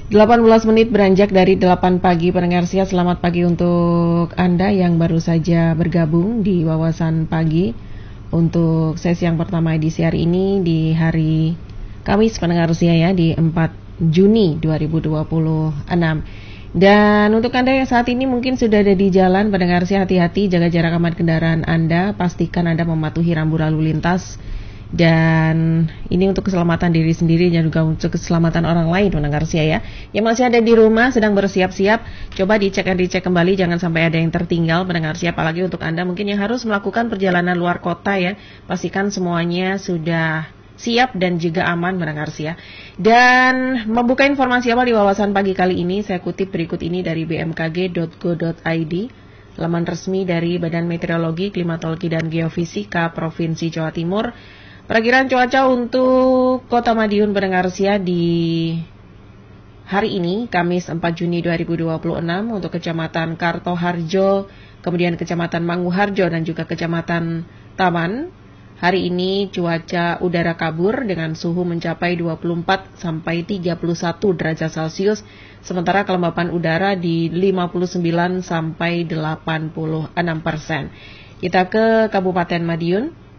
18 menit beranjak dari 8 pagi, pendengar setia, selamat pagi untuk Anda yang baru saja bergabung di Wawasan Pagi untuk sesi yang pertama edisi hari ini di hari Kamis, pendengar setia ya, di 4 Juni 2026. Dan untuk Anda yang saat ini mungkin sudah ada di jalan, pendengar setia, hati-hati, jaga jarak aman kendaraan Anda, pastikan Anda mematuhi rambu lalu lintas. Dan ini untuk keselamatan diri sendiri dan juga untuk keselamatan orang lain, pendengar setia ya. Yang masih ada di rumah sedang bersiap-siap, coba dicek kembali, jangan sampai ada yang tertinggal, pendengar setia. Apalagi untuk Anda mungkin yang harus melakukan perjalanan luar kota ya, pastikan semuanya sudah siap dan juga aman, pendengar setia. Dan membuka informasi awal di Wawasan Pagi kali ini, saya kutip berikut ini dari bmkg.go.id, laman resmi dari Badan Meteorologi, Klimatologi dan Geofisika Provinsi Jawa Timur. Perakiraan cuaca untuk Kota Madiun, pendengar setia, di hari ini, Kamis 4 Juni 2026, untuk Kecamatan Kartoharjo, kemudian Kecamatan Manguharjo dan juga Kecamatan Taman. Hari ini cuaca udara kabur dengan suhu mencapai 24 sampai 31 derajat Celcius, sementara kelembapan udara di 59 sampai 86%. Kita ke Kabupaten Madiun.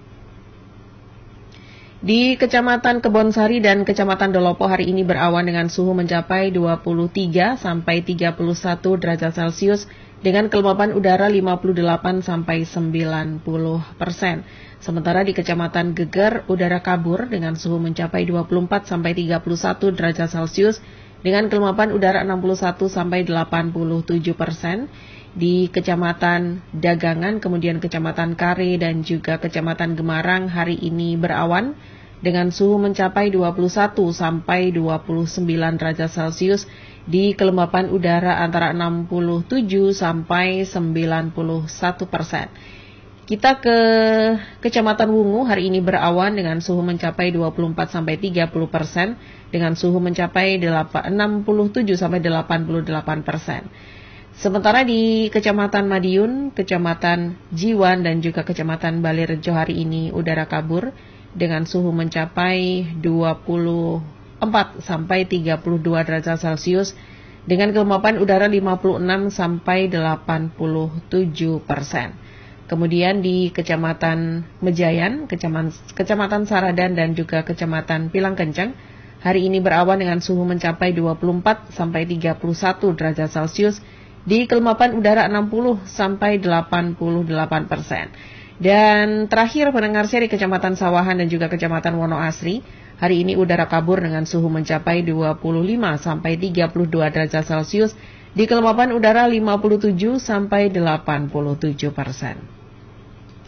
Di Kecamatan Kebonsari dan Kecamatan Dolopo hari ini berawan dengan suhu mencapai 23 sampai 31 derajat Celcius dengan kelembapan udara 58 sampai 90%. Sementara di Kecamatan Geger udara kabur dengan suhu mencapai 24 sampai 31 derajat Celcius dengan kelembapan udara 61 sampai 87%. Di Kecamatan Dagangan, kemudian Kecamatan Kare dan juga Kecamatan Gemarang hari ini berawan dengan suhu mencapai 21 sampai 29 derajat Celcius di kelembapan udara antara 67 sampai 91%. Kita ke Kecamatan Wungu hari ini berawan dengan suhu mencapai 24 sampai 30% dengan suhu mencapai 67 sampai 88%. Sementara di Kecamatan Madiun, Kecamatan Jiwan dan juga Kecamatan Balirejo hari ini udara kabur dengan suhu mencapai 24 sampai 32 derajat Celcius dengan kelembapan udara 56 sampai 87%. Kemudian di Kecamatan Mejayan, Kecamatan Saradan dan juga Kecamatan Pilang Kencang hari ini berawan dengan suhu mencapai 24 sampai 31 derajat Celcius di kelembapan udara 60 sampai 88%. Dan terakhir, pendengar setia, di Kecamatan Sawahan dan juga Kecamatan Wonoasri hari ini udara kabur dengan suhu mencapai 25 sampai 32 derajat Celcius di kelembapan udara 57 sampai 87%.